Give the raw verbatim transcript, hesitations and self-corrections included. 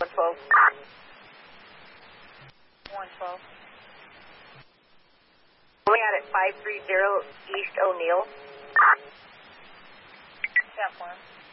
one twelve. one twelve. Going out at five three zero East O'Neill. Ten four.